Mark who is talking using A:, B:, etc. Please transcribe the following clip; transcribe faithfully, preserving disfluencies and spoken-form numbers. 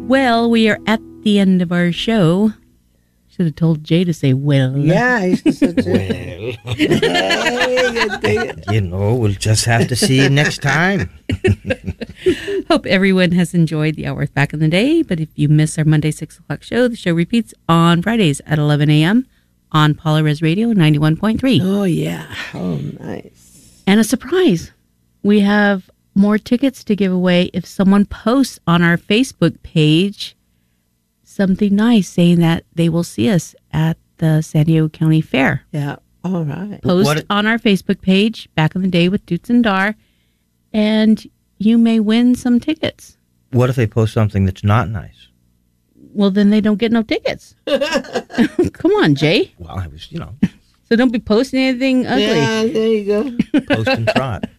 A: Well, we are at the end of our show. Should have told Jay to say well.
B: Yeah, he's such
C: a... Well, you know, we'll just have to see you next time.
A: Hope everyone has enjoyed the hours back in the day. But if you miss our Monday six o'clock show, the show repeats on Fridays at eleven a.m. on Paula Res Radio ninety-one point three.
B: Oh, yeah. Oh, nice.
A: And a surprise. We have more tickets to give away if someone posts on our Facebook page something nice saying that they will see us at the San Diego County Fair.
B: Yeah. All right.
A: Post what? on our Facebook page back in the day with Doots and Dar, and you may win some tickets.
C: What if they post something that's not nice?
A: Well, then they don't get no tickets. Come on, Jay.
C: Well, I was, you know.
A: So don't be posting anything ugly.
B: Yeah, there you go.
C: Post and trot.